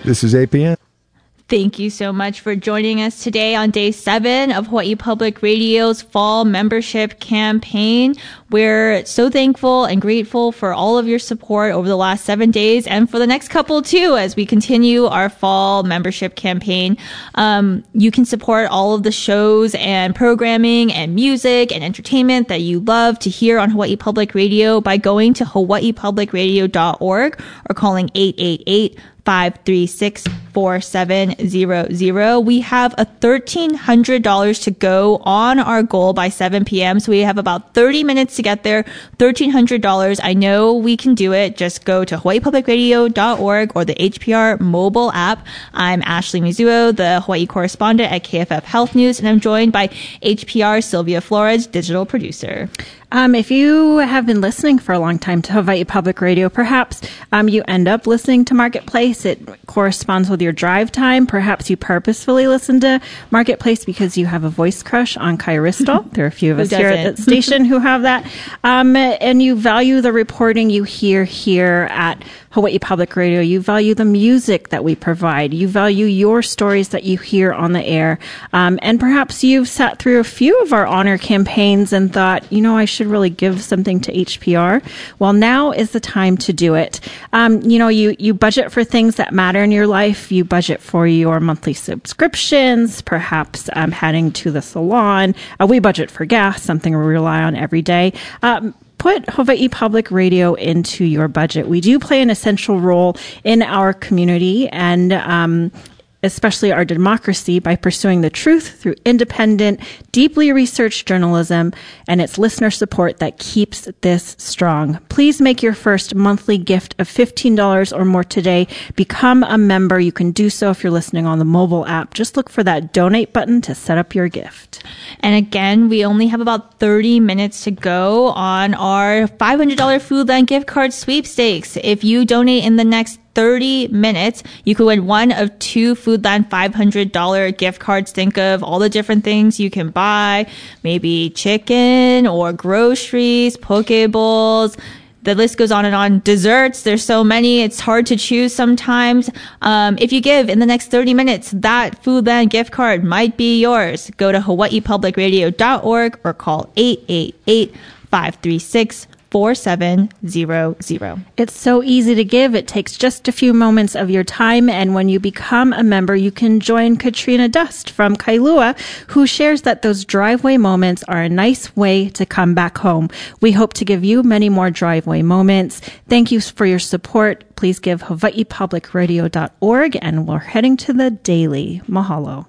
This is APN. Thank you so much for joining us today on day 7 of Hawaii Public Radio's fall membership campaign. We're so thankful and grateful for all of your support over the last 7 days and for the next couple too as we continue our fall membership campaign. You can support all of the shows and programming and music and entertainment that you love to hear on Hawaii Public Radio by going to hawaiipublicradio.org or calling 888-536-4700. We have $1,300 to go on our goal by 7 p.m. So we have about 30 minutes to get there. $1,300. I know we can do it. Just go to hawaiipublicradio.org or the HPR mobile app. I'm Ashley Mizuo, the Hawaii correspondent at KFF Health News, and I'm joined by HPR Sylvia Flores, digital producer. If you have been listening for a long time to Hawaii Public Radio, perhaps you end up listening to Marketplace. It corresponds with your drive time. Perhaps you purposefully listen to Marketplace because you have a voice crush on Kai Ristel. There are a few of us here at the station who have that. And you value the reporting you hear here at Hawaii Public Radio. You value the music that we provide. You value your stories that you hear on the air. And perhaps you've sat through a few of our honor campaigns and thought, I should really give something to HPR. Well, now is the time to do it. You budget for things that matter in your life. You budget for your monthly subscriptions, perhaps heading to the salon. We budget for gas, something we rely on every day. Put Hawaii Public Radio into your budget. We do play an essential role in our community and especially our democracy by pursuing the truth through independent, deeply researched journalism, and it's listener support that keeps this strong. Please make your first monthly gift of $15 or more today. Become a member. You can do so if you're listening on the mobile app. Just look for that donate button to set up your gift. And again, we only have about 30 minutes to go on our $500 Foodland gift card sweepstakes. If you donate in the next 30 minutes, you could win one of 2 Foodland $500 gift cards. Think of all the different things you can buy, maybe chicken or groceries, poke bowls. The list goes on and on. Desserts, there's so many, it's hard to choose sometimes. If you give in the next 30 minutes, that Foodland gift card might be yours. Go to hawaiipublicradio.org or call 888-536-4700. It's so easy to give. It takes just a few moments of your time. And when you become a member, you can join Katrina Dust from Kailua, who shares that those driveway moments are a nice way to come back home. We hope to give you many more driveway moments. Thank you for your support. Please give hawaiipublicradio.org. And we're heading to the daily. Mahalo.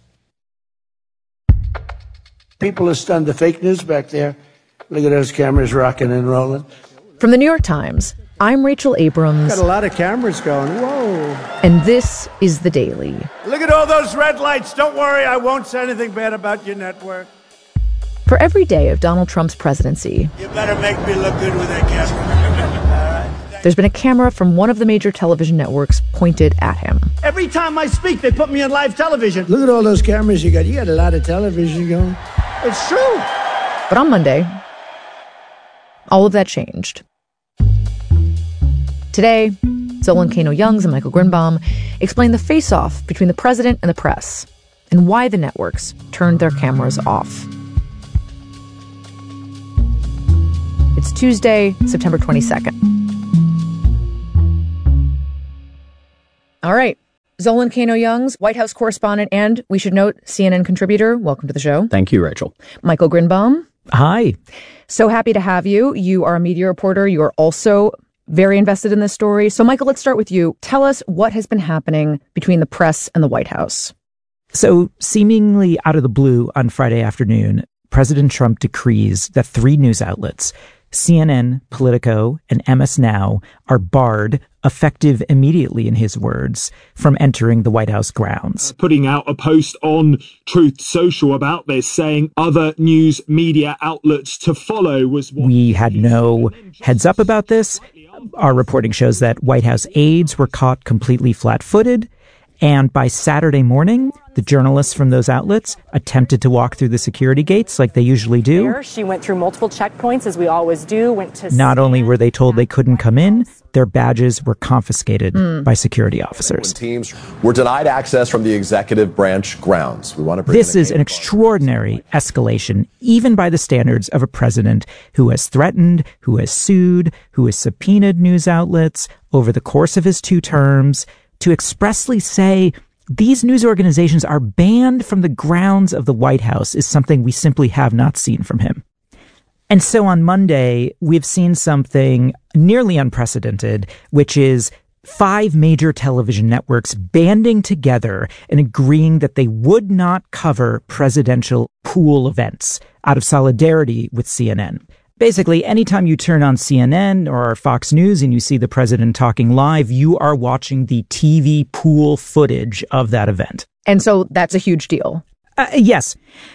People are stunned. The fake news back there. Look at those cameras rocking and rolling. From the New York Times, I'm Rachel Abrams. Got a lot of cameras going. Whoa. And this is The Daily. Look at all those red lights. Don't worry, I won't say anything bad about your network. For every day of Donald Trump's presidency, You better make me look good with that camera. All right. there's been a camera from one of the major television networks pointed at him. Every time I speak, they put me on live television. Look at all those cameras you got. You got a lot of television going. It's true. But on Monday, all of that changed. Today, Zolan Kano-Youngs and Michael Grinbaum explain the face-off between the president and the press and why the networks turned their cameras off. It's Tuesday, September 22nd. All right. Zolan Kano-Youngs, White House correspondent and, we should note, CNN contributor. Welcome to the show. Thank you, Rachel. Michael Grinbaum. Hi. So happy to have you. You are a media reporter. You are also very invested in this story. So, Michael, let's start with you. Tell us what has been happening between the press and the White House. So, seemingly out of the blue on Friday afternoon, President Trump decrees that 3 news outlets, CNN, Politico, and MS Now, are barred, effective immediately in his words, from entering the White House grounds. Putting out a post on Truth Social about this, saying other news media outlets to follow was what... We had no heads up about this. Our reporting shows that White House aides were caught completely flat-footed. And by Saturday morning, the journalists from those outlets attempted to walk through the security gates like they usually do. She went through multiple checkpoints, as we always do. Not only were they told they couldn't come in, their badges were confiscated by security officers. Teams were denied access from the executive branch grounds. This is an extraordinary escalation, even by the standards of a president who has threatened, who has sued, who has subpoenaed news outlets over the course of his 2 terms, to expressly say these news organizations are banned from the grounds of the White House is something we simply have not seen from him. And so on Monday, we've seen something nearly unprecedented, which is 5 major television networks banding together and agreeing that they would not cover presidential pool events out of solidarity with CNN. Basically, anytime you turn on CNN or Fox News and you see the president talking live, you are watching the TV pool footage of that event. And so that's a huge deal. Yes.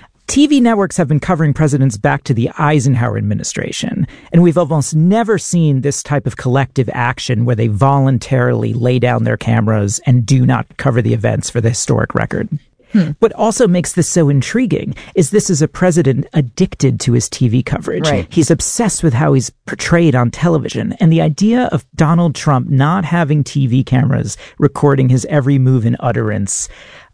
TV networks have been covering presidents back to the Eisenhower administration, and we've almost never seen this type of collective action where they voluntarily lay down their cameras and do not cover the events for the historic record. What also makes this so intriguing is this is a president addicted to his TV coverage. Right. He's obsessed with how he's portrayed on television. And the idea of Donald Trump not having TV cameras recording his every move and utterance,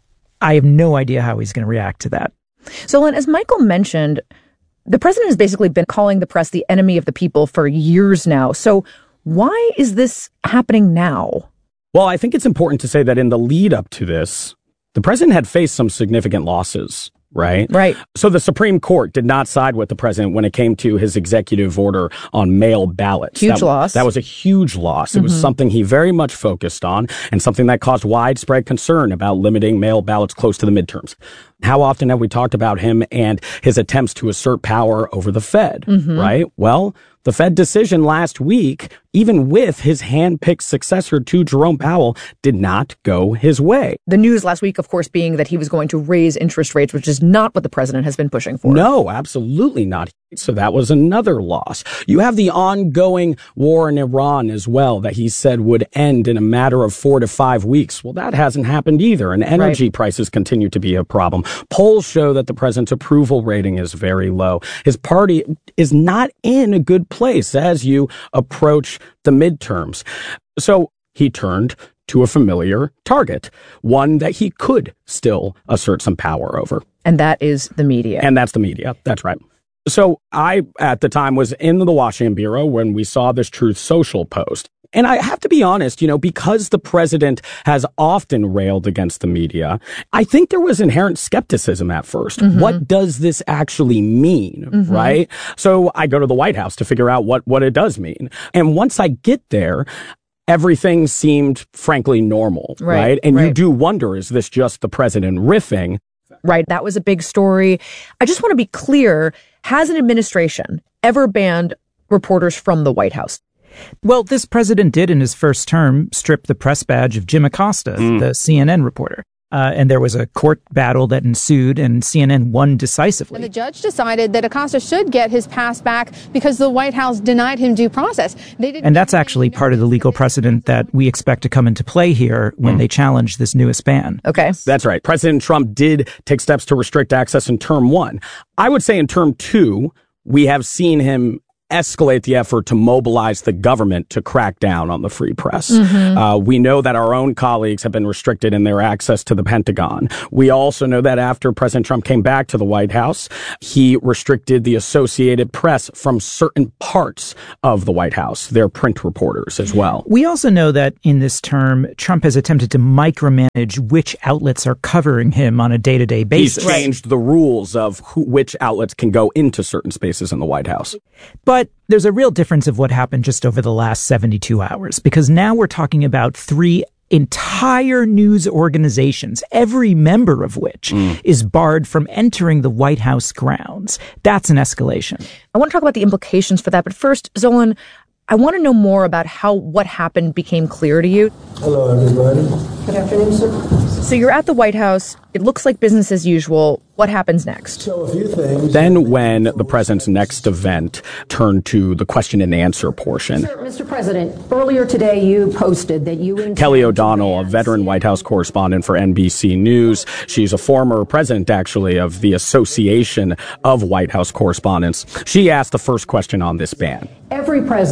I have no idea how he's going to react to that. So, Lynn, as Michael mentioned, the president has basically been calling the press the enemy of the people for years now. So why is this happening now? Well, I think it's important to say that in the lead up to this, the president had faced some significant losses, right? Right. So the Supreme Court did not side with the president when it came to his executive order on mail ballots. Huge loss. That was a huge loss. It was something he very much focused on and something that caused widespread concern about limiting mail ballots close to the midterms. How often have we talked about him and his attempts to assert power over the Fed, right? Well, the Fed decision last week, even with his handpicked successor to Jerome Powell, did not go his way. The news last week, of course, being that he was going to raise interest rates, which is not what the president has been pushing for. No, absolutely not. So that was another loss. You have the ongoing war in Iran as well that he said would end in a matter of 4 to 5 weeks. Well, that hasn't happened either. And energy prices continue to be a problem. Polls show that the president's approval rating is very low. His party is not in a good place as you approach the midterms. So he turned to a familiar target, one that he could still assert some power over. And that is the media. And that's the media. That's right. So I, at the time, was in the Washington Bureau when we saw this Truth Social post. And I have to be honest, because the president has often railed against the media, I think there was inherent skepticism at first. What does this actually mean, right? So I go to the White House to figure out what it does mean. And once I get there, everything seemed frankly normal, right? And you do wonder, is this just the president riffing? Right. That was a big story. I just want to be clear. Has an administration ever banned reporters from the White House? Well, this president did in his first term strip the press badge of Jim Acosta, the CNN reporter. And there was a court battle that ensued, and CNN won decisively. And the judge decided that Acosta should get his pass back because the White House denied him due process. And that's actually part of the legal precedent that we expect to come into play here when they challenge this newest ban. Okay. That's right. President Trump did take steps to restrict access in term 1. I would say in term 2, we have seen him escalate the effort to mobilize the government to crack down on the free press. We know that our own colleagues have been restricted in their access to the Pentagon. We also know that after President Trump came back to the White House, he restricted the Associated Press from certain parts of the White House, their print reporters as well. We also know that in this term, Trump has attempted to micromanage which outlets are covering him on a day-to-day basis. He's changed the rules of which outlets can go into certain spaces in the White House. But there's a real difference of what happened just over the last 72 hours, because now we're talking about 3 entire news organizations, every member of which is barred from entering the White House grounds. That's an escalation. I want to talk about the implications for that. But first, Zolan, I want to know more about how what happened became clear to you. Hello, everybody. Good afternoon, sir. So you're at the White House. It looks like business as usual. What happens next? So a few things. Then when the president's next event turned to the question and answer portion. Mr. President, earlier today you posted that you... Kelly O'Donnell, a veteran White House correspondent for NBC News. She's a former president, actually, of the Association of White House Correspondents. She asked the first question on this ban. Every president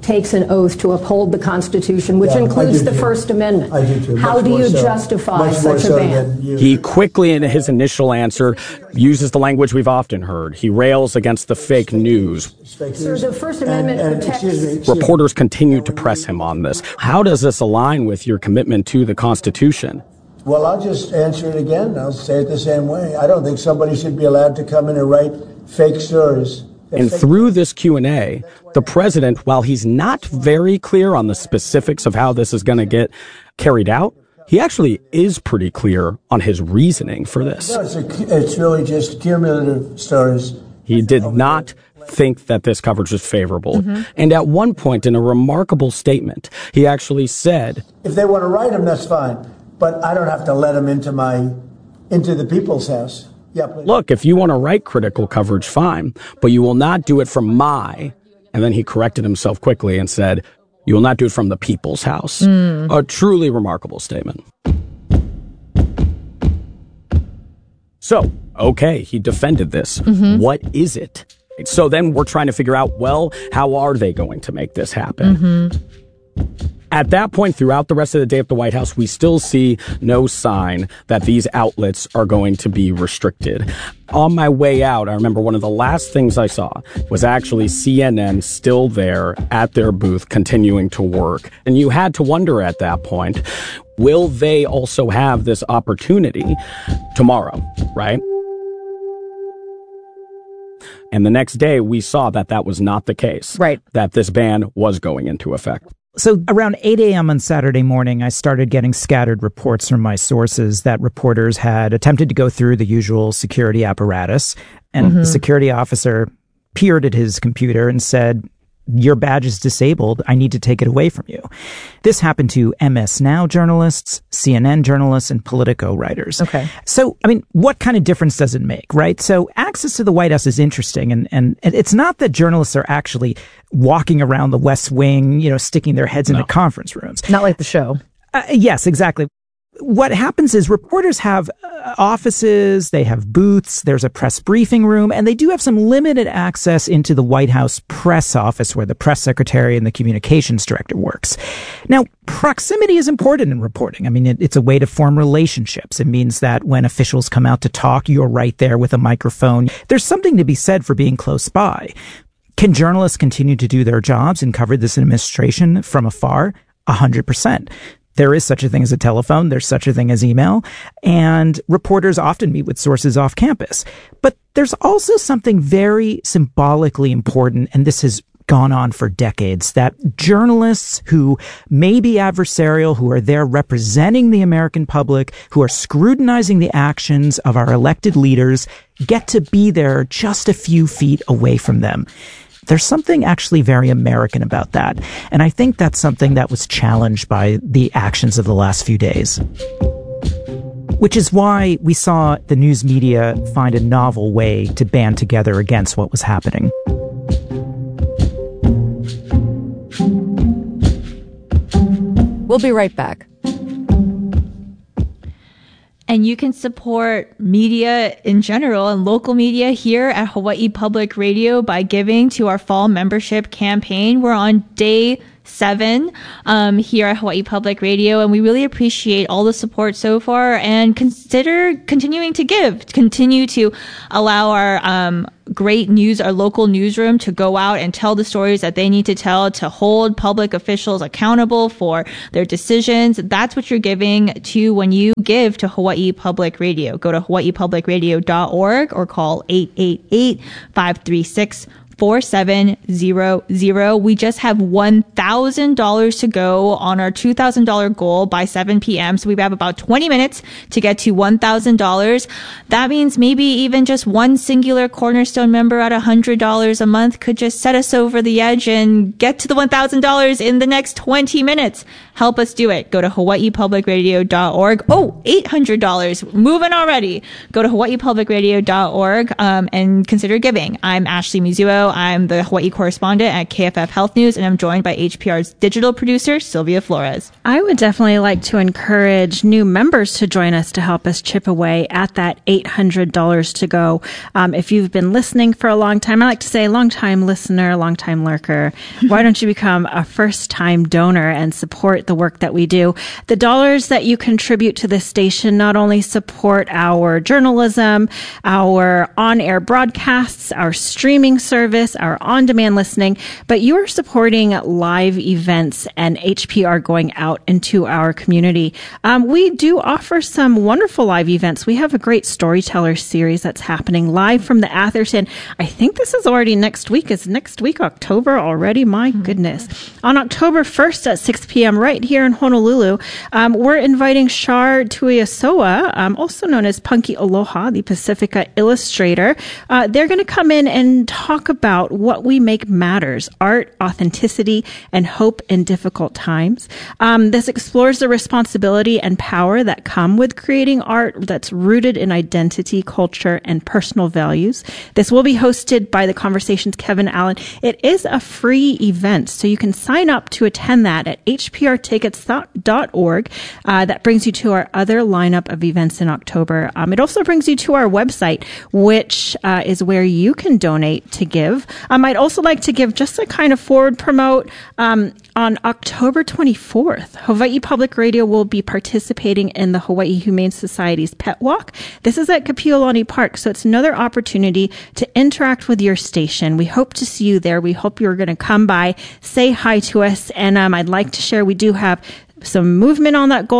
takes an oath to uphold the Constitution, which includes the First Amendment. I do too. How do you justify such a ban? He quickly, in his initial answer, uses the language we've often heard. He rails against the fake news. Sir, the First Amendment protects... Reporters continue to press him on this. How does this align with your commitment to the Constitution? Well, I'll just answer it again. I'll say it the same way. I don't think somebody should be allowed to come in and write fake stories. And through this Q&A, the president, while he's not very clear on the specifics of how this is going to get carried out, he actually is pretty clear on his reasoning for this. No, it's really just cumulative stories. He did not think that this coverage was favorable. Mm-hmm. And at one point in a remarkable statement, he actually said, if they want to write them, that's fine. But I don't have to let them into the people's house. Yeah, look, if you want to write critical coverage, fine, but you will not do it from and then he corrected himself quickly and said, you will not do it from the people's house. A truly remarkable statement. So, okay, he defended this. Mm-hmm. What is it? So then we're trying to figure out, well, how are they going to make this happen? Mm-hmm. At that point, throughout the rest of the day at the White House, we still see no sign that these outlets are going to be restricted. On my way out, I remember one of the last things I saw was actually CNN still there at their booth continuing to work. And you had to wonder at that point, will they also have this opportunity tomorrow, right? And the next day, we saw that that was not the case. Right. That this ban was going into effect. So around 8 a.m. on Saturday morning, I started getting scattered reports from my sources that reporters had attempted to go through the usual security apparatus. And the security officer peered at his computer and said, your badge is disabled. I need to take it away from you. This happened to MS Now journalists, CNN journalists, and Politico writers. Okay. So, I mean, what kind of difference does it make, right? So access to the White House is interesting. And it's not that journalists are actually walking around the West Wing, sticking their heads into conference rooms. Not like the show. Yes, exactly. What happens is reporters have offices, they have booths, there's a press briefing room, and they do have some limited access into the White House press office where the press secretary and the communications director works. Now, proximity is important in reporting. I mean, it's a way to form relationships. It means that when officials come out to talk, you're right there with a microphone. There's something to be said for being close by. Can journalists continue to do their jobs and cover this administration from afar? 100%. There is such a thing as a telephone. There's such a thing as email. And reporters often meet with sources off campus. But there's also something very symbolically important, and this has gone on for decades, that journalists who may be adversarial, who are there representing the American public, who are scrutinizing the actions of our elected leaders, get to be there just a few feet away from them. There's something actually very American about that. And I think that's something that was challenged by the actions of the last few days. Which is why we saw the news media find a novel way to band together against what was happening. We'll be right back. And you can support media in general and local media here at Hawaii Public Radio by giving to our fall membership campaign. We're on day 7 here at Hawaii Public Radio, and we really appreciate all the support so far, and consider continuing to give. Continue to allow our great our local newsroom to go out and tell the stories that they need to tell, to hold public officials accountable for their decisions. That's what you're giving to when you give to Hawaii Public Radio. Go to hawaiipublicradio.org or call 888-536-4700. We just have $1,000 to go on our $2,000 goal by 7 p.m. So we have about 20 minutes to get to $1,000. That means maybe even just one singular Cornerstone member at $100 a month could just set us over the edge and get to the $1,000 in the next 20 minutes. Help us do it. Go to hawaiipublicradio.org. Oh, $800. Moving already. Go to hawaiipublicradio.org and consider giving. I'm Ashley Mizuo. show. I'm the Hawaii correspondent at KFF Health News, and I'm joined by HPR's digital producer, Sylvia Flores. I would definitely like to encourage new members to join us to help us chip away at that $800 to go. If you've been listening for a long time, I like to say long-time listener, long-time lurker. Why don't you become a first-time donor and support the work that we do? The dollars that you contribute to this station not only support our journalism, our on-air broadcasts, our streaming service, our on-demand listening, but you are supporting live events and HPR going out into our community. We do offer some wonderful live events. We have a great storyteller series that's happening live from the Atherton. I think this is already next week. Is next week October already? My goodness. On October 1st at 6 p.m. right here in Honolulu, we're inviting Shar Tuiasoa, also known as Punky Aloha, the Pacifica illustrator. They're going to come in and talk about what we make matters, art, authenticity, and hope in difficult times. This explores the responsibility and power that come with creating art that's rooted in identity, culture, and personal values. This will be hosted by The Conversation's Kevin Allen. It is a free event, so you can sign up to attend that at hprtickets.org. That brings you to our other lineup of events in October. It also brings you to our website, which is where you can donate to give. I'd also like to give just a kind of forward promote. On October 24th, Hawaii Public Radio will be participating in the Hawaii Humane Society's Pet Walk. This is at Kapiolani Park, so it's another opportunity to interact with your station. We hope to see you there. We hope you're going to come by, say hi to us, and I'd like to share we do have some movement on that goal,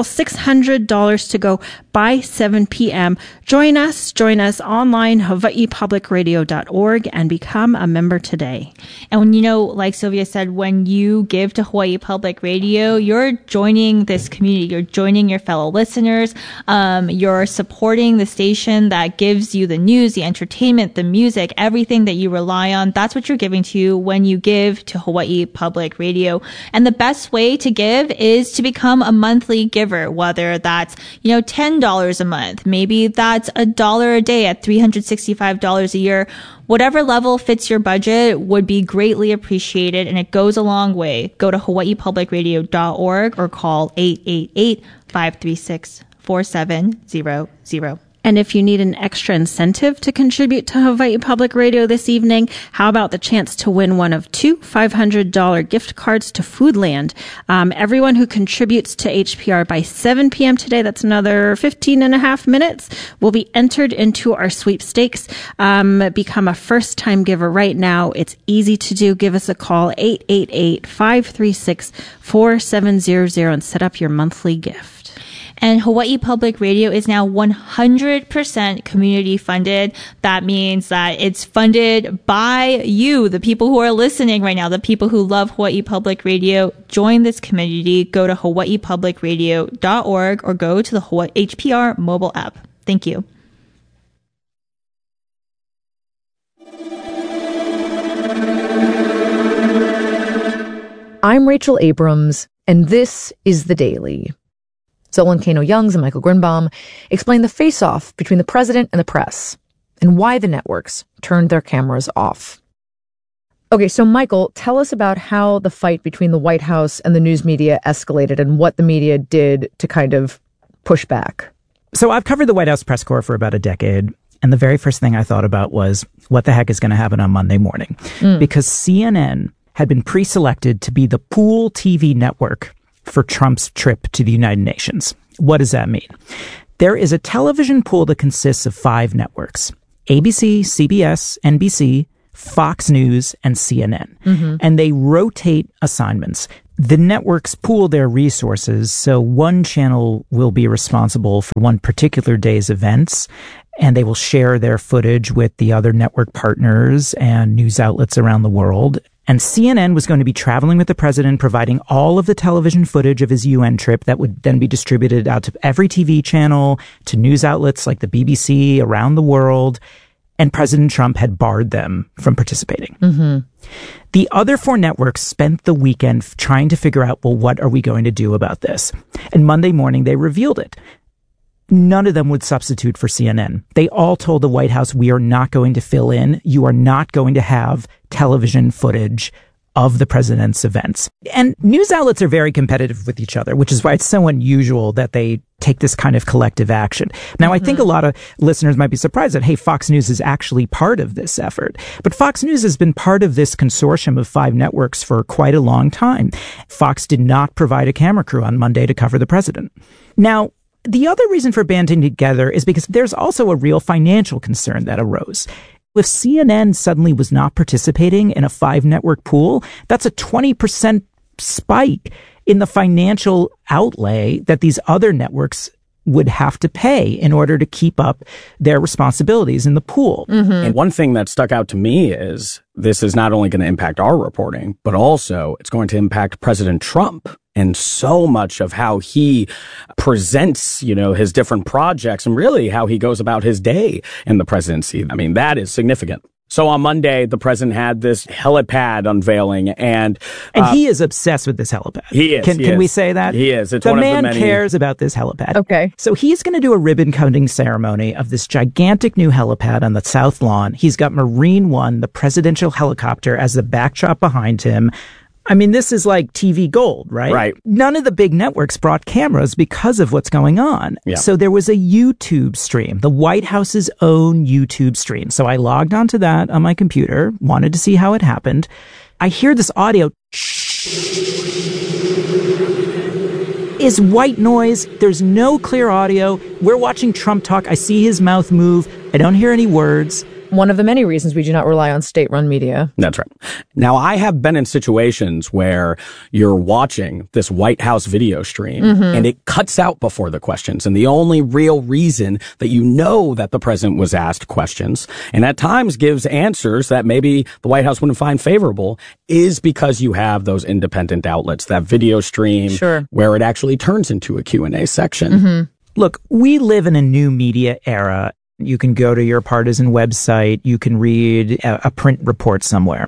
$600 to go by 7 p.m. Join us online, hawaiipublicradio.org, and become a member today. And like Sylvia said, when you give to Hawaii Public Radio, you're joining this community. You're joining your fellow listeners. You're supporting the station that gives you the news, the entertainment, the music, everything that you rely on. That's what you're giving to when you give to Hawaii Public Radio. And the best way to give is to become a monthly giver, whether that's, $10 a month. Maybe that's $1 a day at $365 a year. Whatever level fits your budget would be greatly appreciated, and it goes a long way. Go to hawaiipublicradio.org or call 888-536-4700. And if you need an extra incentive to contribute to Hawaii Public Radio this evening, how about the chance to win one of two $500 gift cards to Foodland? Everyone who contributes to HPR by 7 p.m. today, that's another 15 and a half minutes, will be entered into our sweepstakes. Become a first-time giver right now. It's easy to do. Give us a call, 888-536-4700, and set up your monthly gift. And Hawaii Public Radio is now 100% community funded. That means that it's funded by you, the people who are listening right now, the people who love Hawaii Public Radio. Join this community. Go to hawaiipublicradio.org or go to the HPR mobile app. Thank you. I'm Rachel Abrams, and this is The Daily. Zolan Kano-Youngs and Michael Grinbaum explain the face-off between the president and the press and why the networks turned their cameras off. Okay, so Michael, tell us about how the fight between the White House and the news media escalated and what the media did to kind of push back. So I've covered the White House press corps for about a decade, and the very first thing I thought about was, what the heck is going to happen on Monday morning? Because CNN had been pre-selected to be the pool TV network for Trump's trip to the United Nations. What does that mean? There is a television pool that consists of 5 networks: ABC, CBS, NBC, Fox News, and CNN. And they rotate assignments. The networks pool their resources, so one channel will be responsible for one particular day's events, and they will share their footage with the other network partners and news outlets around the world. And CNN was going to be traveling with the president, providing all of the television footage of his UN trip that would then be distributed out to every TV channel, to news outlets like the BBC around the world. And President Trump had barred them from participating. The other 4 networks spent the weekend trying to figure out, well, what are we going to do about this? And Monday morning, they revealed it. none of them would substitute for CNN. They all told the White House, we are not going to fill in. You are not going to have television footage of the president's events. And news outlets are very competitive with each other, which is why it's so unusual that they take this kind of collective action. Now, I think a lot of listeners might be surprised that, hey, Fox News is actually part of this effort. But Fox News has been part of this consortium of 5 networks for quite a long time. Fox did not provide a camera crew on Monday to cover the president. Now, the other reason for banding together is because there's also a real financial concern that arose. If CNN suddenly was not participating in a 5-network pool, that's a 20% spike in the financial outlay that these other networks would have to pay in order to keep up their responsibilities in the pool. And one thing that stuck out to me is this is not only going to impact our reporting, but also it's going to impact President Trump and so much of how he presents, his different projects and really how he goes about his day in the presidency. I mean, that is significant. So on Monday, the president had this helipad unveiling, and he is obsessed with this helipad. He is. Can we say that? He is. It's the one man of the many. Cares about this helipad. Okay. So he's going to do a ribbon cutting ceremony of this gigantic new helipad on the South Lawn. He's got Marine One, the presidential helicopter, as the backdrop behind him. I mean, this is like TV gold, right? Right. None of the big networks brought cameras because of what's going on. Yeah. So there was a YouTube stream, the White House's own YouTube stream. So I logged onto that on my computer, wanted to see how it happened. I hear this audio is white noise. There's no clear audio. We're watching Trump talk. I see his mouth move. I don't hear any words. One of the many reasons we do not rely on state-run media. That's right. Now, I have been in situations where you're watching this White House video stream and it cuts out before the questions. And the only real reason that you know that the president was asked questions and at times gives answers that maybe the White House wouldn't find favorable is because you have those independent outlets, that video stream where it actually turns into a Q&A section. Look, we live in a new media era. You can go to your partisan website. You can read a print report somewhere.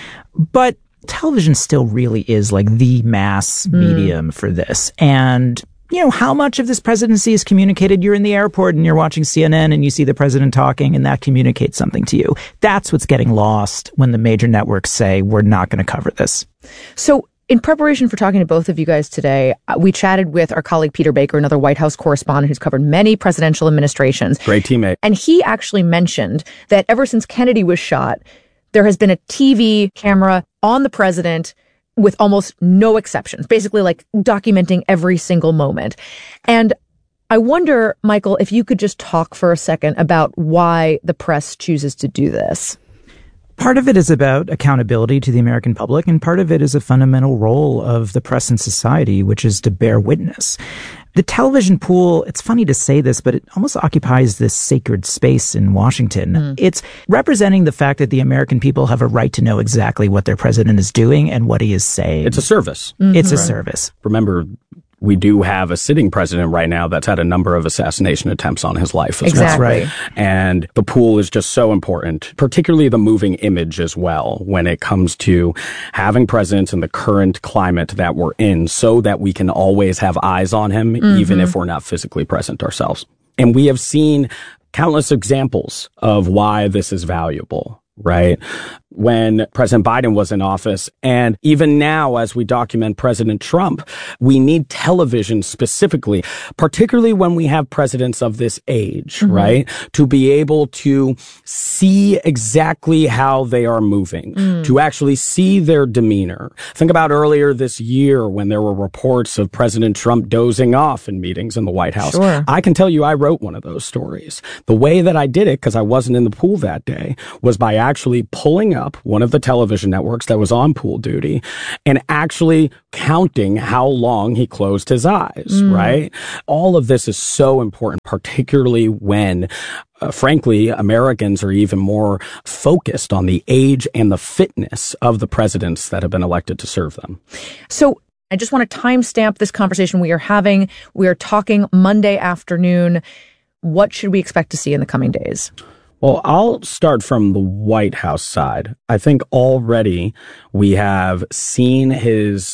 But television still really is like the mass medium for this. And, how much of this presidency is communicated? You're in the airport and you're watching CNN and you see the president talking and that communicates something to you. That's what's getting lost when the major networks say, we're not going to cover this. So, in preparation for talking to both of you guys today, we chatted with our colleague Peter Baker, another White House correspondent who's covered many presidential administrations. Great teammate. And he actually mentioned that ever since Kennedy was shot, there has been a TV camera on the president with almost no exceptions, basically like documenting every single moment. And I wonder, Michael, if you could just talk for a second about why the press chooses to do this. Part of it is about accountability to the American public, and part of it is a fundamental role of the press in society, which is to bear witness. The television pool, it's funny to say this, but it almost occupies this sacred space in Washington. It's representing the fact that the American people have a right to know exactly what their president is doing and what he is saying. It's a service. It's a service. Remember, we do have a sitting president right now that's had a number of assassination attempts on his life as well. Right. And the pool is just so important, particularly the moving image as well, when it comes to having presidents in the current climate that we're in so that we can always have eyes on him, even if we're not physically present ourselves. And we have seen countless examples of why this is valuable, right? When President Biden was in office, and even now as we document President Trump, we need television specifically, particularly when we have presidents of this age, right? To be able to see exactly how they are moving, to actually see their demeanor. Think about earlier this year when there were reports of President Trump dozing off in meetings in the White House. I can tell you I wrote one of those stories. The way that I did it, because I wasn't in the pool that day, was by actually pulling up one of the television networks that was on pool duty and actually counting how long he closed his eyes, right? All of this is so important, particularly when frankly, Americans are even more focused on the age and the fitness of the presidents that have been elected to serve them. So I just want to timestamp this conversation we are having. We are talking Monday afternoon. What should we expect to see in the coming days? Well, I'll start from the White House side. I think already we have seen his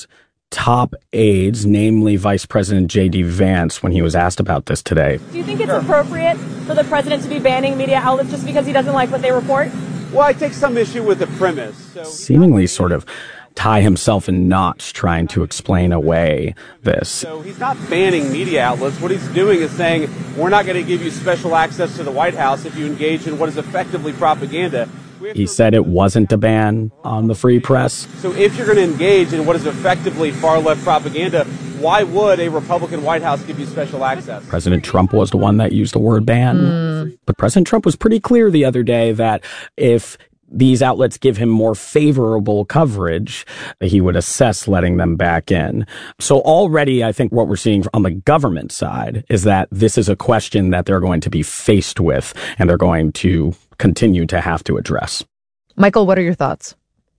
top aides, namely Vice President J.D. Vance, when he was asked about this today. Do you think it's appropriate for the president to be banning media outlets just because he doesn't like what they report? Well, I take some issue with the premise. Seemingly sort of tie himself in knots trying to explain away this. So he's not banning media outlets. What he's doing is saying, we're not going to give you special access to the White House if you engage in what is effectively propaganda. He said it wasn't a ban on the free press. So if you're going to engage in what is effectively far-left propaganda, why would a Republican White House give you special access? President Trump was the one that used the word ban. But President Trump was pretty clear the other day that if these outlets give him more favorable coverage, he would assess letting them back in. So already, I think what we're seeing on the government side is that this is a question that they're going to be faced with and they're going to continue to have to address. Michael, what are your thoughts?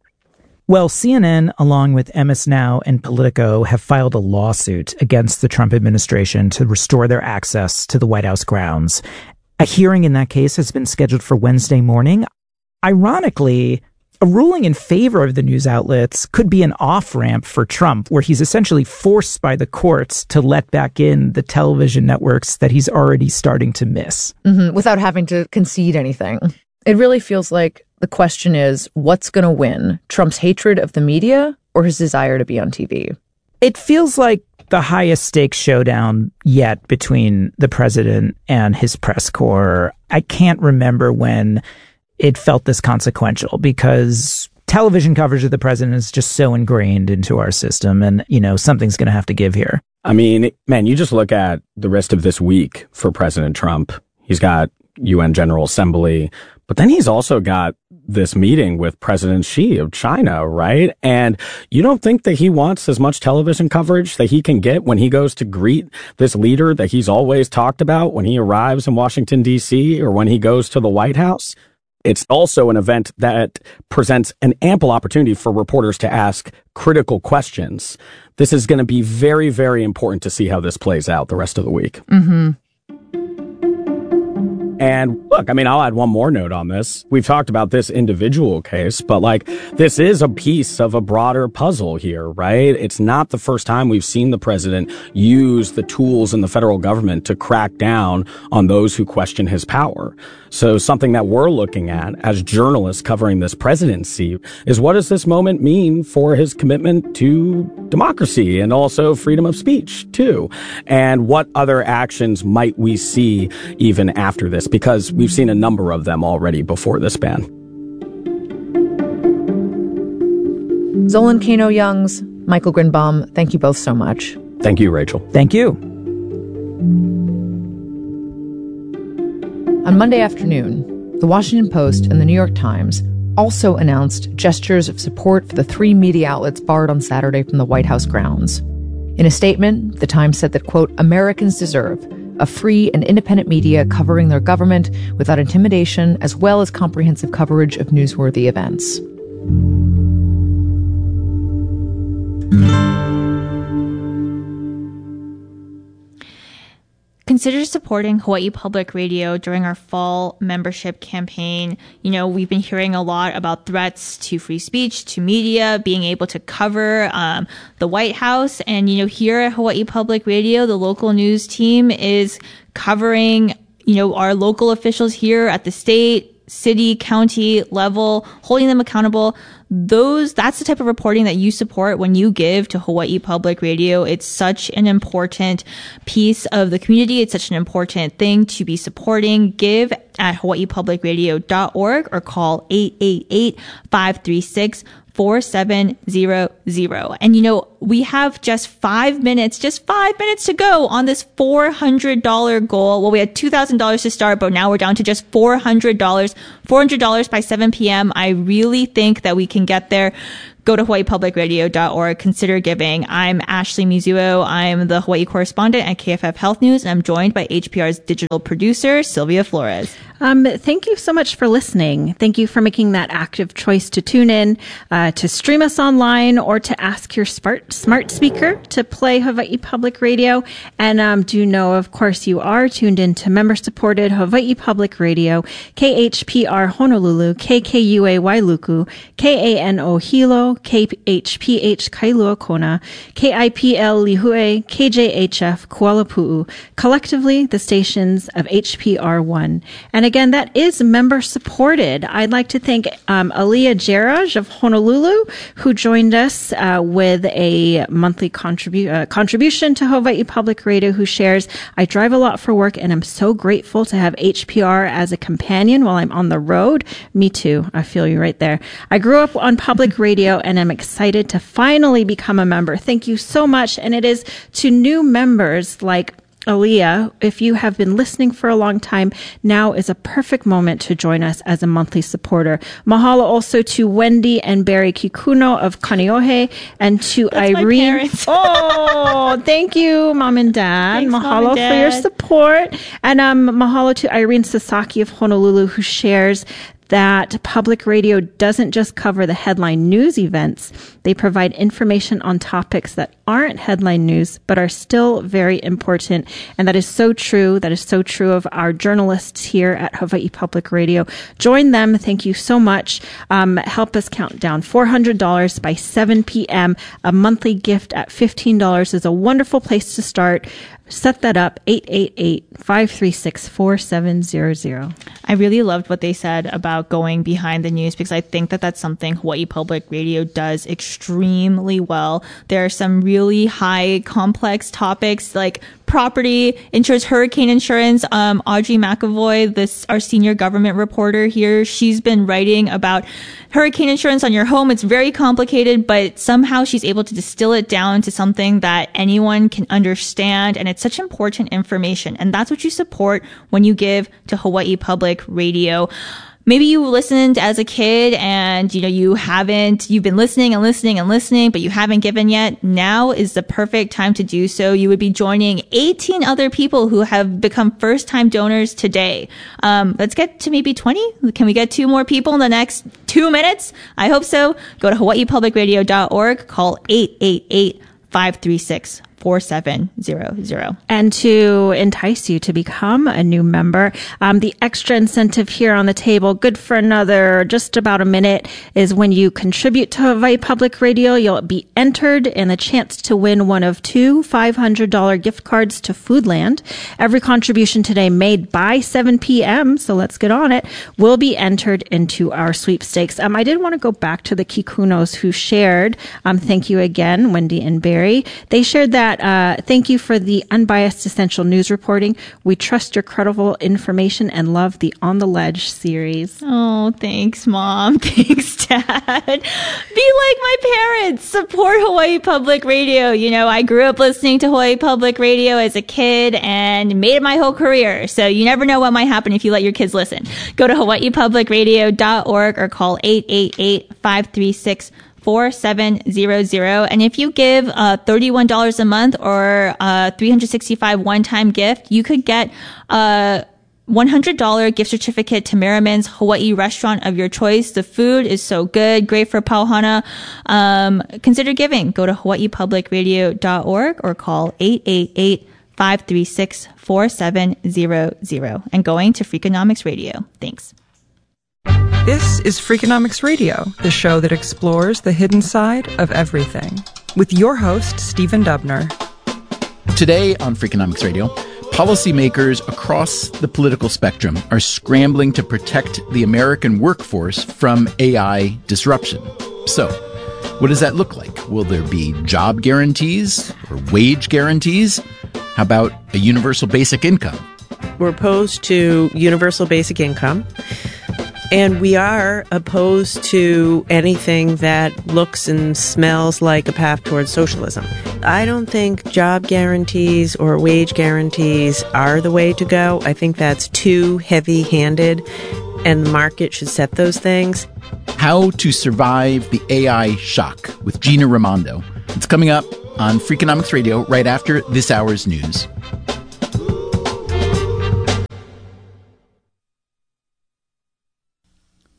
Well, CNN, along with MS Now and Politico, have filed a lawsuit against the Trump administration to restore their access to the White House grounds. A hearing in that case has been scheduled for Wednesday morning. Ironically, a ruling in favor of the news outlets could be an off-ramp for Trump, where he's essentially forced by the courts to let back in the television networks that he's already starting to miss. Without having to concede anything. It really feels like the question is, what's going to win? Trump's hatred of the media or his desire to be on TV? It feels like the highest stakes showdown yet between the president and his press corps. I can't remember when it felt this consequential, because television coverage of the president is just so ingrained into our system, and, you know, something's going to have to give here. I mean, man, you just look at the rest of this week for President Trump. He's got UN General Assembly, but then he's also got this meeting with President Xi of China, right? And you don't think that he wants as much television coverage that he can get when he goes to greet this leader that he's always talked about when he arrives in Washington, D.C., or when he goes to the White House? It's also an event that presents an ample opportunity for reporters to ask critical questions. This is going to be very, very important to see how this plays out the rest of the week. And look, I mean, I'll add one more note on this. We've talked about this individual case, but like, this is a piece of a broader puzzle here, right? It's not the first time we've seen the president use the tools in the federal government to crack down on those who question his power. So something that we're looking at as journalists covering this presidency is, what does this moment mean for his commitment to democracy and also freedom of speech too? And what other actions might we see even after this? Because we've seen a number of them already before this ban. Zolan Kano-Youngs, Michael Grinbaum, thank you both so much. Thank you, Rachel. Thank you. On Monday afternoon, The Washington Post and The New York Times also announced gestures of support for the 3 media outlets barred on Saturday from the White House grounds. In a statement, the Times said that, quote, Americans deserve a free and independent media covering their government without intimidation, as well as comprehensive coverage of newsworthy events. Consider supporting Hawaii Public Radio during our fall membership campaign. You know, we've been hearing a lot about threats to free speech, to media, being able to cover the White House. And, you know, here at Hawaii Public Radio, the local news team is covering, you know, our local officials here at the state, city, county level, holding them accountable. That's the type of reporting that you support when you give to Hawaii Public Radio. It's such an important piece of the community. It's such an important thing to be supporting. Give at hawaiipublicradio.org or call 888-536-4700. And, you know, we have just 5 minutes to go on this $400 goal. Well, we had $2,000 to start, but now we're down to just $400 by 7 p.m. I really think that we can get there. Go to hawaiipublicradio.org. Consider giving. I'm Ashley Mizuo. I'm the Hawaii correspondent at KFF Health News, and I'm joined by HPR's digital producer, Sylvia Flores. Thank you so much for listening. Thank you for making that active choice to tune in, to stream us online, or to ask your smart speaker to play Hawaii Public Radio. And do know, of course, you are tuned in to member-supported Hawaii Public Radio, KHPR Honolulu, KKUA Wailuku, KANO Hilo, KHPH Kailua Kona, KIPL Lihue, KJHF Kuala Pu'u, collectively the stations of HPR1. And again, that is member supported. I'd like to thank Aliyah Jaraj of Honolulu, who joined us with a monthly contribution to Hawaii Public Radio, who shares, I drive a lot for work and I'm so grateful to have HPR as a companion while I'm on the road. Me too. I feel you right there. I grew up on public radio and I'm excited to finally become a member. Thank you so much. And it is to new members like Aliyah, if you have been listening for a long time, now is a perfect moment to join us as a monthly supporter. Mahalo also to Wendy and Barry Kikuno of Kaneohe, and to That's Irene. My parents. Oh, thank you, Mom and Dad. Thanks, Mahalo Mom and Dad. for your support. And mahalo to Irene Sasaki of Honolulu, who shares that public radio doesn't just cover the headline news events. They provide information on topics that aren't headline news, but are still very important. And that is so true. That is so true of our journalists here at Hawaii Public Radio. Join them. Thank you so much. Help us count down $400 by 7 p.m. A monthly gift at $15 is a wonderful place to start. Set that up, 888-536-4700. I really loved what they said about going behind the news, because I think that that's something Hawaii Public Radio does extremely well. There are some really high complex topics like property insurance, hurricane insurance. Audrey McAvoy, our senior government reporter here, she's been writing about hurricane insurance on your home. It's very complicated, but somehow she's able to distill it down to something that anyone can understand. And it's such important information. And that's what you support when you give to Hawaii Public Radio. Maybe you listened as a kid and, you've been listening and listening and listening, but you haven't given yet. Now is the perfect time to do so. You would be joining 18 other people who have become first-time donors today. Let's get to maybe 20. Can we get 2 more people in the next 2 minutes? I hope so. Go to hawaiipublicradio.org, call 888-536-4700. And to entice you to become a new member, the extra incentive here on the table, good for another just about a minute, is when you contribute to Hawaii Public Radio, you'll be entered in a chance to win one of 2 $500 gift cards to Foodland. Every contribution today made by 7 p.m., so let's get on it, will be entered into our sweepstakes. I did want to go back to the Kikunos who shared, thank you again, Wendy and Barry. They shared that thank you for the unbiased essential news reporting. We trust your credible information and love the On the Ledge series. Oh, thanks, Mom. Thanks, Dad. Be like my parents. Support Hawaii Public Radio. I grew up listening to Hawaii Public Radio as a kid and made it my whole career. So you never know what might happen if you let your kids listen. Go to hawaiipublicradio.org or call 888-536-4700. And if you give $31 a month or $365 one-time gift, you could get a $100 gift certificate to Merriman's Hawaii restaurant of your choice. The food is so good, great for pauhana. Consider giving. Go to hawaiipublicradio.org or call 888-536-4700. And going to Freakonomics Radio. Thanks. This is Freakonomics Radio, the show that explores the hidden side of everything, with your host, Stephen Dubner. Today on Freakonomics Radio, policymakers across the political spectrum are scrambling to protect the American workforce from AI disruption. So, what does that look like? Will there be job guarantees or wage guarantees? How about a universal basic income? We're opposed to universal basic income. And we are opposed to anything that looks and smells like a path towards socialism. I don't think job guarantees or wage guarantees are the way to go. I think that's too heavy-handed, and the market should set those things. How to Survive the AI Shock with Gina Raimondo. It's coming up on Freakonomics Radio right after this hour's news.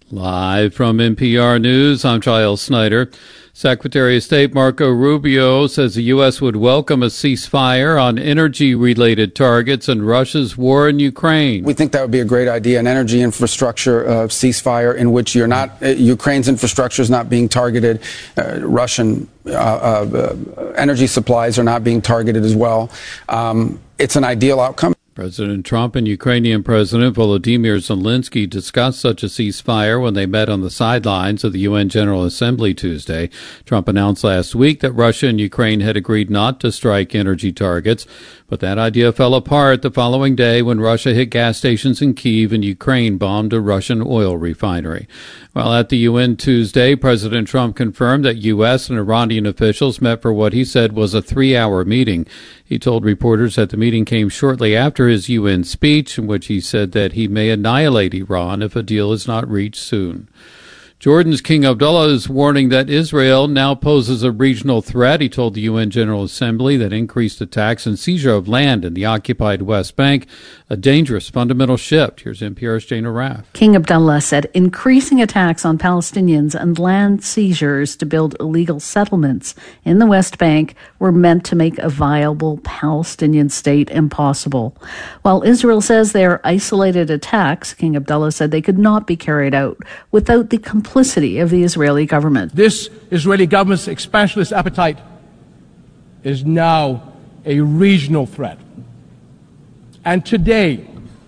Live from NPR News, I'm Giles Snyder. Secretary of State Marco Rubio says the U.S. would welcome a ceasefire on energy-related targets in Russia's war in Ukraine. We think that would be a great idea, an energy infrastructure ceasefire in which Ukraine's infrastructure is not being targeted. Russian energy supplies are not being targeted as well. It's an ideal outcome. President Trump and Ukrainian President Volodymyr Zelensky discussed such a ceasefire when they met on the sidelines of the UN General Assembly Tuesday. Trump announced last week that Russia and Ukraine had agreed not to strike energy targets, but that idea fell apart the following day when Russia hit gas stations in Kyiv and Ukraine bombed a Russian oil refinery. While at the UN Tuesday, President Trump confirmed that U.S. and Iranian officials met for what he said was a 3-hour meeting. He told reporters that the meeting came shortly after his UN speech, in which he said that he may annihilate Iran if a deal is not reached soon. Jordan's King Abdullah is warning that Israel now poses a regional threat. He told the UN General Assembly that increased attacks and seizure of land in the occupied West Bank, a dangerous fundamental shift. Here's NPR's Jana Raff. King Abdullah said increasing attacks on Palestinians and land seizures to build illegal settlements in the West Bank were meant to make a viable Palestinian state impossible. While Israel says they are isolated attacks, King Abdullah said they could not be carried out without the complicity of the Israeli government. This Israeli government's expansionist appetite is now a regional threat. And today,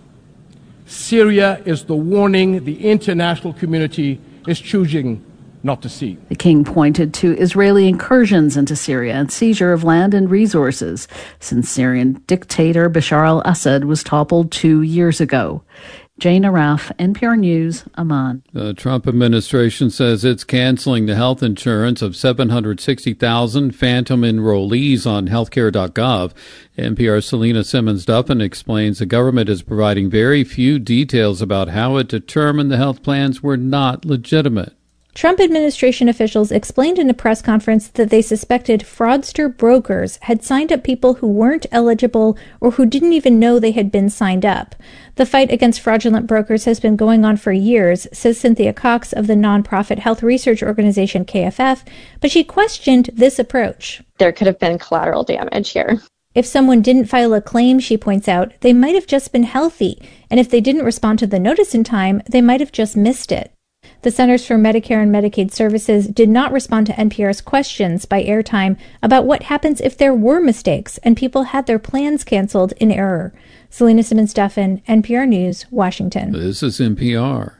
Syria is the warning the international community is choosing not to see. The king pointed to Israeli incursions into Syria and seizure of land and resources since Syrian dictator Bashar al-Assad was toppled 2 years ago. Jane Araf, NPR News, Amman. The Trump administration says it's canceling the health insurance of 760,000 phantom enrollees on healthcare.gov. NPR's Selena Simmons-Duffin explains the government is providing very few details about how it determined the health plans were not legitimate. Trump administration officials explained in a press conference that they suspected fraudster brokers had signed up people who weren't eligible or who didn't even know they had been signed up. The fight against fraudulent brokers has been going on for years, says Cynthia Cox of the nonprofit health research organization KFF, but she questioned this approach. There could have been collateral damage here. If someone didn't file a claim, she points out, they might have just been healthy, and if they didn't respond to the notice in time, they might have just missed it. The Centers for Medicare and Medicaid Services did not respond to NPR's questions by airtime about what happens if there were mistakes and people had their plans canceled in error. Selena Simmons-Duffin, NPR News, Washington. This is NPR.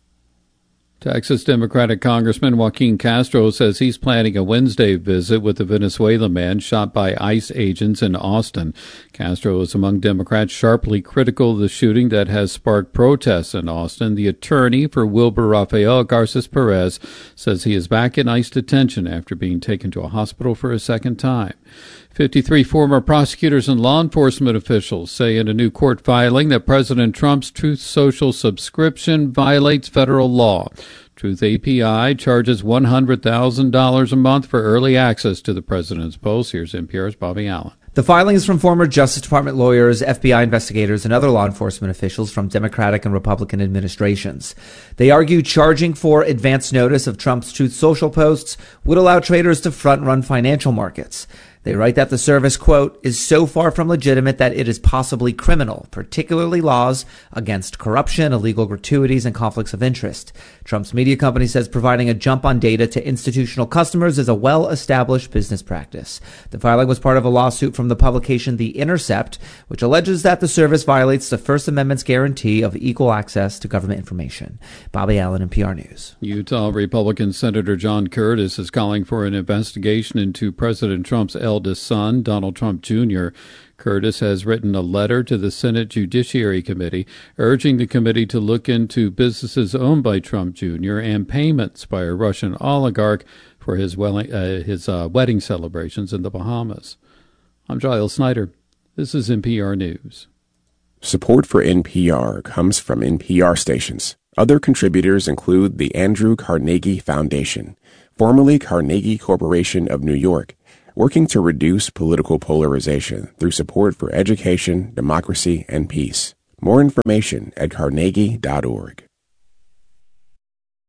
Texas Democratic Congressman Joaquin Castro says he's planning a Wednesday visit with the Venezuelan man shot by ICE agents in Austin. Castro is among Democrats sharply critical of the shooting that has sparked protests in Austin. The attorney for Wilber Rafael Garces Perez says he is back in ICE detention after being taken to a hospital for a second time. 53 former prosecutors and law enforcement officials say in a new court filing that President Trump's Truth Social subscription violates federal law. Truth API charges $100,000 a month for early access to the president's posts. Here's NPR's Bobby Allen. The filings from former Justice Department lawyers, FBI investigators, and other law enforcement officials from Democratic and Republican administrations. They argue charging for advance notice of Trump's Truth Social posts would allow traders to front-run financial markets. They write that the service, quote, is so far from legitimate that it is possibly criminal, particularly laws against corruption, illegal gratuities, and conflicts of interest. Trump's media company says providing a jump on data to institutional customers is a well-established business practice. The filing was part of a lawsuit from the publication The Intercept, which alleges that the service violates the First Amendment's guarantee of equal access to government information. Bobby Allen, NPR News. Utah Republican Senator John Curtis is calling for an investigation into President Trump's eldest son, Donald Trump Jr. Curtis has written a letter to the Senate Judiciary Committee urging the committee to look into businesses owned by Trump Jr. and payments by a Russian oligarch for his wedding celebrations in the Bahamas. I'm Giles Snyder. This is NPR News. Support for NPR comes from NPR stations. Other contributors include the Andrew Carnegie Foundation, formerly Carnegie Corporation of New York, working to reduce political polarization through support for education, democracy, and peace. More information at carnegie.org.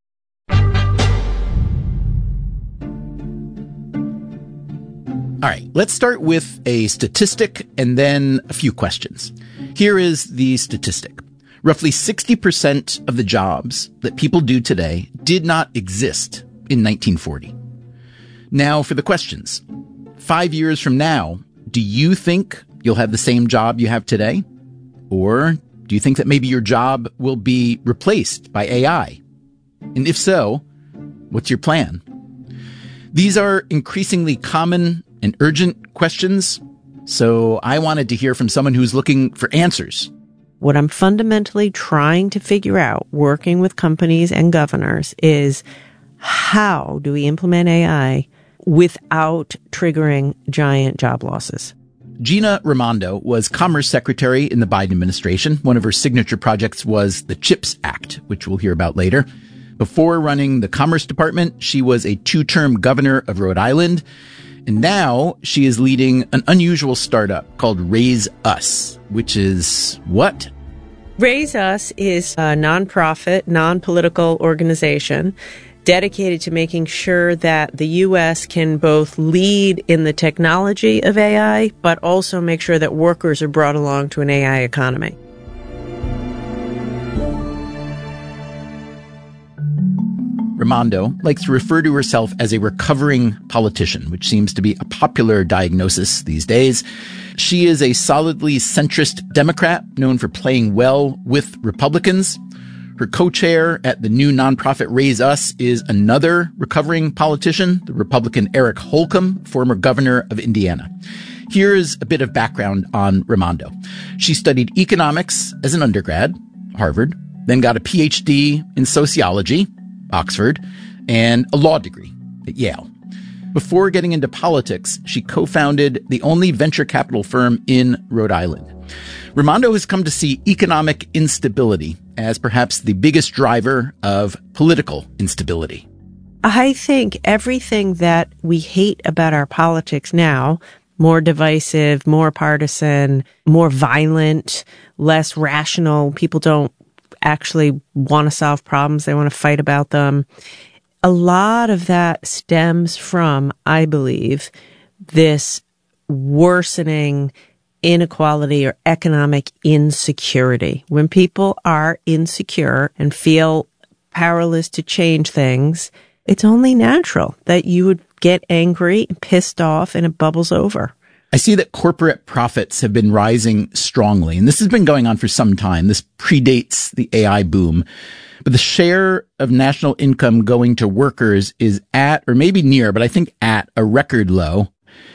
All right, let's start with a statistic and then a few questions. Here is the statistic. Roughly 60% of the jobs that people do today did not exist in 1940. Now for the questions. 5 years from now, do you think you'll have the same job you have today? Or do you think that maybe your job will be replaced by AI? And if so, what's your plan? These are increasingly common and urgent questions, so I wanted to hear from someone who's looking for answers. What I'm fundamentally trying to figure out, working with companies and governors, is how do we implement AI without triggering giant job losses? Gina Raimondo was Commerce Secretary in the Biden administration. One of her signature projects was the CHIPS Act, which we'll hear about later. Before running the Commerce Department, she was a 2-term governor of Rhode Island. And now she is leading an unusual startup called Raise Us, which is what? Raise Us is a nonprofit, non-political organization dedicated to making sure that the U.S. can both lead in the technology of AI, but also make sure that workers are brought along to an AI economy. Raimondo likes to refer to herself as a recovering politician, which seems to be a popular diagnosis these days. She is a solidly centrist Democrat known for playing well with Republicans. Her co-chair at the new nonprofit Raise Us is another recovering politician, the Republican Eric Holcomb, former governor of Indiana. Here's a bit of background on Raimondo. She studied economics as an undergrad, Harvard, then got a PhD in sociology, Oxford, and a law degree at Yale. Before getting into politics, she co-founded the only venture capital firm in Rhode Island. Raimondo has come to see economic instability as perhaps the biggest driver of political instability. I think everything that we hate about our politics now, more divisive, more partisan, more violent, less rational, people don't actually want to solve problems. They want to fight about them. A lot of that stems from, I believe, this worsening inequality or economic insecurity. When people are insecure and feel powerless to change things, it's only natural that you would get angry and pissed off and it bubbles over. I see that corporate profits have been rising strongly, and this has been going on for some time. This predates the AI boom. But the share of national income going to workers is at, or maybe near, but I think at a record low.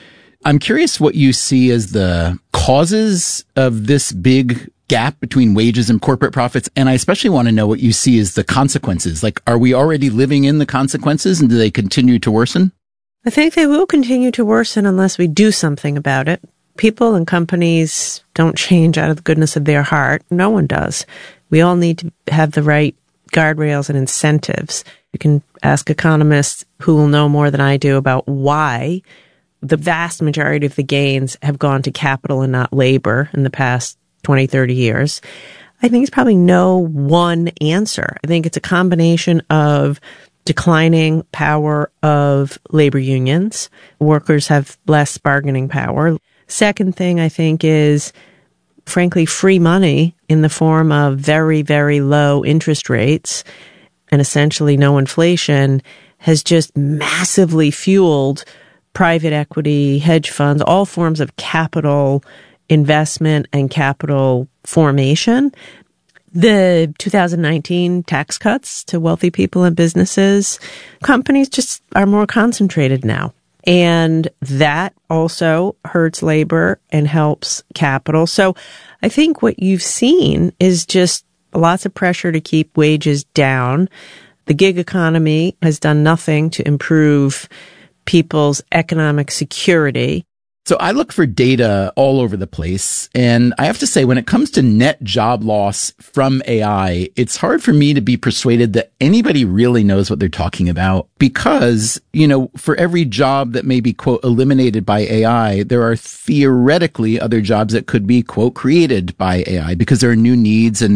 I'm curious what you see as the causes of this big gap between wages and corporate profits. And I especially want to know what you see as the consequences. Like, are we already living in the consequences, and do they continue to worsen? I think they will continue to worsen unless we do something about it. People and companies don't change out of the goodness of their heart. No one does. We all need to have the right guardrails and incentives. You can ask economists who will know more than I do about why the vast majority of the gains have gone to capital and not labor in the past 20, 30 years. I think it's probably no one answer. I think it's a combination of declining power of labor unions. Workers have less bargaining power. Second thing I think is, frankly, free money in the form of very, very low interest rates and essentially no inflation has just massively fueled private equity, hedge funds, all forms of capital investment and capital formation. The 2019 tax cuts to wealthy people and businesses, companies just are more concentrated now. And that also hurts labor and helps capital. So I think what you've seen is just lots of pressure to keep wages down. The gig economy has done nothing to improve people's economic security. So I look for data all over the place. And I have to say, when it comes to net job loss from AI, it's hard for me to be persuaded that anybody really knows what they're talking about. Because, for every job that may be, quote, eliminated by AI, there are theoretically other jobs that could be, quote, created by AI because there are new needs and